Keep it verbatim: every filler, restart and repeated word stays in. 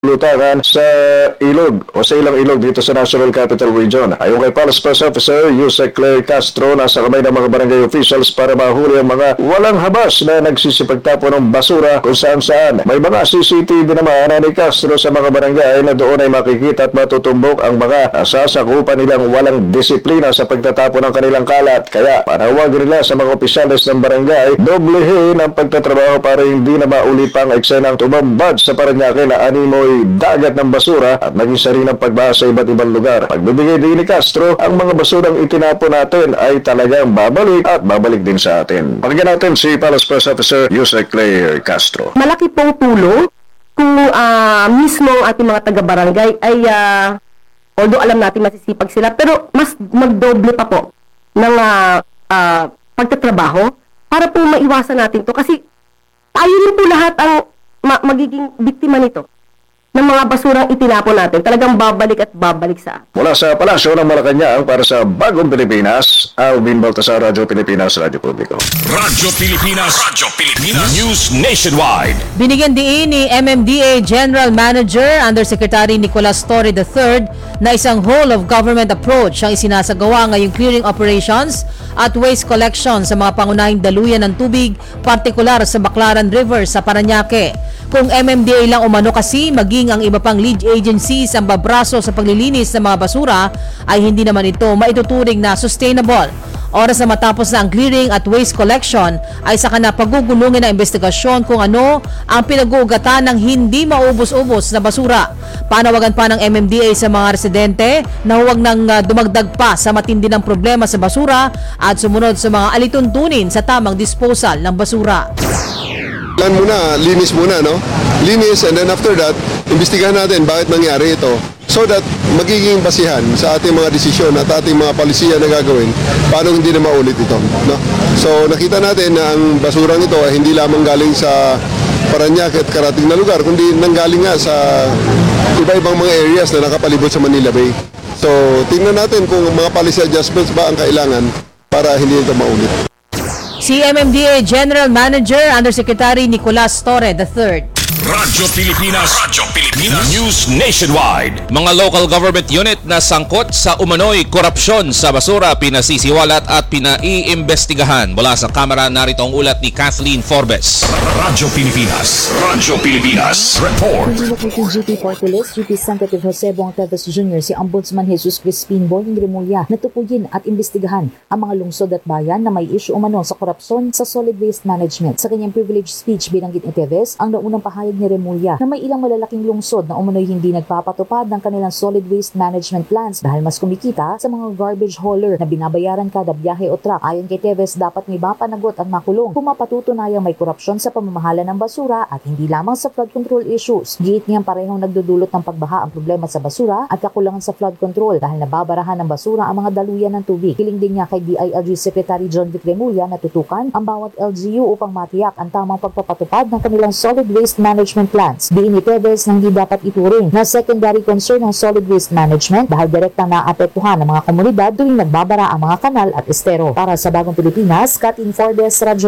lutangan sa ilog o sa ilang ilog dito sa National Capital Region. Ayon kay Police Press Officer Yusek Claire Castro, nasa kamay ng mga barangay officials para mahuli ang mga walang habas na nagsisipagtapon ng basura kung saan saan. May mga C C T V naman ni Castro sa mga barangay na doon ay makikita at matutumbok ang mga sasakupan nilang walang disiplina sa pagtatapon ng kanilang kalat. Kaya panawagan nila sa mga opisyales ng barangay, doblehin ang pagtatrabaho para hindi na maulit pang eksenang tumambad sa Parañaque na animoy dagat ng basura at naging sarinang pagbaha sa iba't ibang lugar. Pagbibigay din ni Castro, ang mga basurang itinapon natin ay talagang babalik at babalik din sa atin. Pakinggan natin si Palace Press Officer Yusek Claire Castro. Malaki pong tulong kung uh, mismo ang ating mga taga-barangay ay uh, although alam natin masisipag sila, pero mas magdoble pa po ng uh, uh, pagtatrabaho para po maiwasan natin to kasi tayo rin po lahat ang ma- magiging biktima nito ng mga basurang itinapon natin, talagang babalik at babalik sa atin. Mula sa Palasyo ng Malacanang para sa Bagong Pilipinas, Alvin Baltasar, Radyo Pilipinas, Radyo Publiko. Radyo Pilipinas, Radyo Pilipinas, News Nationwide. Binigyan din ni M M D A General Manager Undersecretary Nicolas Torre the third na isang whole-of-government approach ang isinasagawa ngayong clearing operations at waste collection sa mga pangunahing daluyan ng tubig, partikular sa Baclaran River sa Parañaque. Kung M M D A lang umano kasi, maging ang iba pang lead agencies ang babraso sa paglilinis ng mga basura, ay hindi naman ito maituturing na sustainable. Oras na matapos na ang clearing at waste collection, ay saka na pagugulungin ang investigasyon kung ano ang pinag-uugatan ng hindi maubos-ubos na basura. Panawagan pa ng M M D A sa mga residente na huwag nang dumagdag pa sa matindi ng problema sa basura at sumunod sa mga alituntunin sa tamang disposal ng basura. Plan muna, linis muna, no? Linis, and then after that, imbestigahan natin bakit nangyari ito so that magiging basihan sa ating mga desisyon at ating mga palisiya na gagawin paano hindi na maulit ito, no? So nakita natin na ang basurang ito ay hindi lamang galing sa Parañaque at karating na lugar, kundi nanggaling nga sa iba-ibang mga areas na nakapalibot sa Manila Bay. So tingnan natin kung mga policy adjustments ba ang kailangan para hindi ito maulit. Si M M D A General Manager Undersecretary Nicolas Torre the third. Radyo Pilipinas, Radyo Pilipinas, News Nationwide. Mga local government unit na sangkot sa umano'y korupsyon sa basura pinasisiwalat at pinaiimbestigahan. Mula sa kamera, narito ang ulat ni Kathleen Forbes. Radyo Pilipinas, Radyo Pilipinas, Report. Hindi po si G P Party List, G P Senator Jose Bong Teves Junior si Ombudsman Jesus Crispin Boying Remulla na tukuyin at imbestigahan ang mga lungsod at bayan na may issue umano sa korupsyon sa solid waste management. Sa kanyang privilege speech, binanggit ni Teves ang naunang pahayag ni Remulla na may ilang malalaking lungsod na umano'y hindi nagpapatupad ng kanilang solid waste management plans dahil mas kumikita sa mga garbage hauler na binabayaran kada biyahe o truck. Ayon kay Teves, dapat may mapanagot at makulong kung mapatutunayang may korupsyon sa pamamahala ng basura at hindi lamang sa flood control issues. Giit niyang parehong nagdudulot ng pagbaha ang problema sa basura at kakulangan sa flood control dahil nababarahan ng basura ang mga daluyan ng tubig. Hiling din niya kay D I L G Secretary John Vic Remulla na tutukan ang bawat L G U upang matiyak ang tamang pagpapatupad ng kanilang solid waste management plans. Diin ni Teves na hindi dapat ituring na secondary concern ng solid waste management dahil direktang naapektuhan ng mga komunidad tuwing nagbabara ang mga kanal at estero. Para sa Bagong Pilipinas, Kathleen Forbes, Radyo